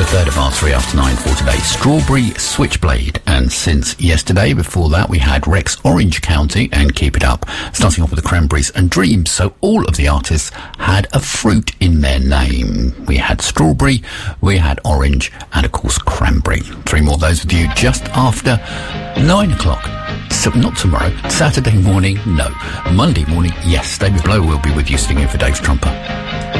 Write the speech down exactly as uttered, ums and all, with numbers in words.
The third of our three after nine for today, Strawberry Switchblade. And since yesterday, before that, we had Rex Orange County and Keep It Up, starting off with the Cranberries and Dreams. So all of the artists had a fruit in their name. We had strawberry, we had orange, and of course cranberry. Three more of those with you just after nine o'clock. So not tomorrow, Saturday morning, no. Monday morning, yes, David Blow will be with you singing for Dave Trumper.